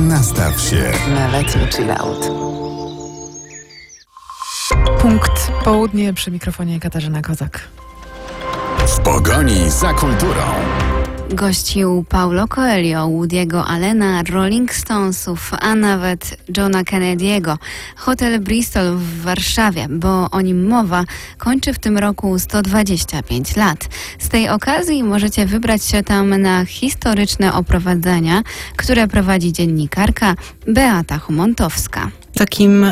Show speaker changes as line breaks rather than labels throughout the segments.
Nastaw się
na letni chillout.
Punkt południe, przy mikrofonie Katarzyna Kozak.
w pogoni za kulturą.
Gościł Paulo Coelho, Woody'ego Allena, Rolling Stonesów, a nawet Johna Kennedy'ego. Hotel Bristol w Warszawie, bo o nim mowa, kończy w tym roku 125 lat. Z tej okazji możecie wybrać się tam na historyczne oprowadzenia, które prowadzi dziennikarka Beata Homontowska.
Takim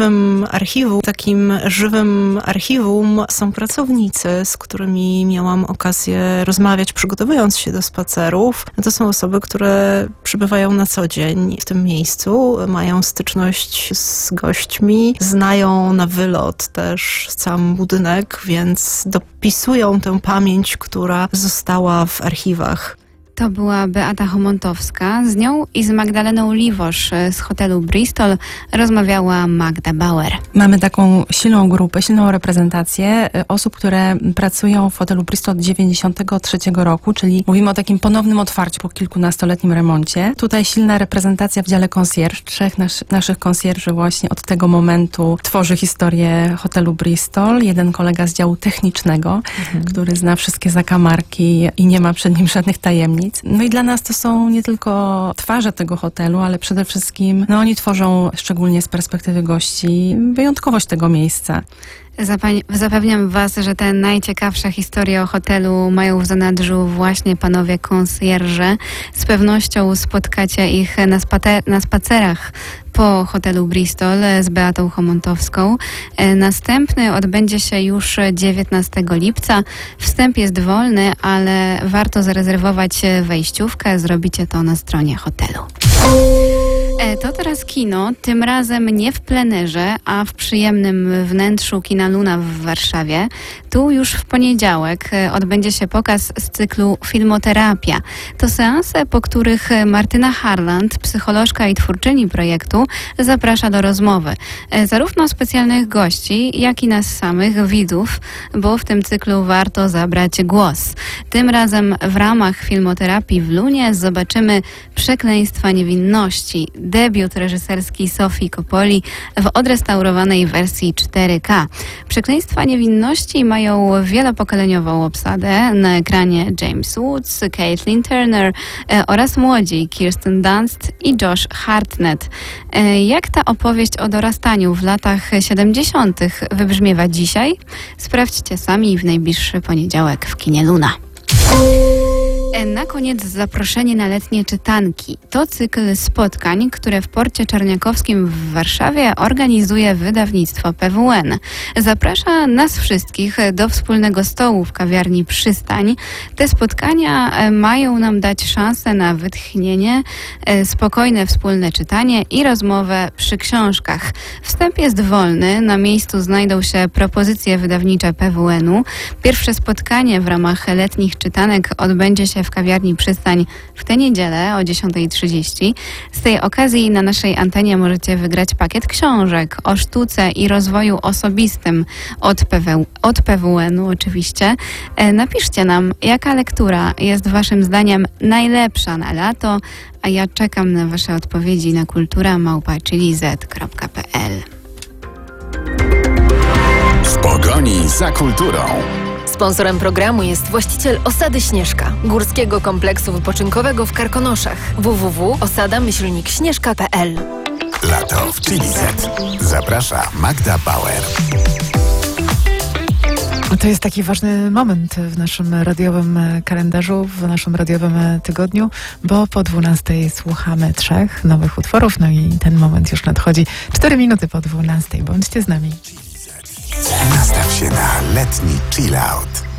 żywym archiwum są pracownicy, z którymi miałam okazję rozmawiać, przygotowując się do spacerów. To są osoby, które przybywają na co dzień w tym miejscu, mają styczność z gośćmi, znają na wylot też sam budynek, więc dopisują tę pamięć, która została w archiwach.
To była Beata Homontowska. Z nią i z Magdaleną Liwosz z hotelu Bristol rozmawiała Magda Bauer.
Mamy taką silną grupę, silną reprezentację osób, które pracują w hotelu Bristol od 1993 roku, czyli mówimy o takim ponownym otwarciu po kilkunastoletnim remoncie. Tutaj silna reprezentacja w dziale concierge. 3 naszych concierży właśnie od tego momentu tworzy historię hotelu Bristol. Jeden kolega z działu technicznego, który zna wszystkie zakamarki i nie ma przed nim żadnych tajemnic. No i dla nas to są nie tylko twarze tego hotelu, ale przede wszystkim oni tworzą, szczególnie z perspektywy gości, wyjątkowość tego miejsca.
Zapewniam Was, że te najciekawsze historie o hotelu mają w zanadrzu właśnie panowie konsjerże. Z pewnością spotkacie ich na spacerach po hotelu Bristol z Beatą Homontowską. Następny odbędzie się już 19 lipca. Wstęp jest wolny, ale warto zarezerwować wejściówkę. Zrobicie to na stronie hotelu. To teraz kino, tym razem nie w plenerze, a w przyjemnym wnętrzu kina Luna w Warszawie. Tu już w poniedziałek odbędzie się pokaz z cyklu Filmoterapia. To seanse, po których Martyna Harland, psycholożka i twórczyni projektu, zaprasza do rozmowy. Zarówno specjalnych gości, jak i nas samych, widzów, bo w tym cyklu warto zabrać głos. Tym razem w ramach Filmoterapii w Lunie zobaczymy Przekleństwa niewinności, debiut reżyserski Sofii Coppoli w odrestaurowanej wersji 4K. Przekleństwa niewinności mają wielopokoleniową obsadę. Na ekranie James Woods, Caitlin Turner oraz młodzi Kirsten Dunst i Josh Hartnett. Jak ta opowieść o dorastaniu w latach 70. wybrzmiewa dzisiaj? Sprawdźcie sami w najbliższy poniedziałek w kinie Luna. Na koniec zaproszenie na letnie czytanki. To cykl spotkań, które w Porcie Czarniakowskim w Warszawie organizuje wydawnictwo PWN. Zaprasza nas wszystkich do wspólnego stołu w kawiarni Przystań. Te spotkania mają nam dać szansę na wytchnienie, spokojne wspólne czytanie i rozmowę przy książkach. Wstęp jest wolny. Na miejscu znajdą się propozycje wydawnicze PWN-u. Pierwsze spotkanie w ramach letnich czytanek odbędzie się w kawiarni Przystań w tę niedzielę o 10:30. Z tej okazji na naszej antenie możecie wygrać pakiet książek o sztuce i rozwoju osobistym od PWN-u oczywiście. Napiszcie nam, jaka lektura jest Waszym zdaniem najlepsza na lato, a ja czekam na Wasze odpowiedzi na kultura@chiliz.pl.
W pogoni za kulturą.
Sponsorem programu jest właściciel Osady Śnieżka, górskiego kompleksu wypoczynkowego w Karkonoszach. www.osada-śnieżka.pl.
Lato w Chiliz. Zaprasza Magda Bauer.
To jest taki ważny moment w naszym radiowym kalendarzu, w naszym radiowym tygodniu, bo po 12:00 słuchamy 3 nowych utworów, no i ten moment już nadchodzi. 4 minuty po 12:00. Bądźcie z nami.
Nastaw się na letni chillout.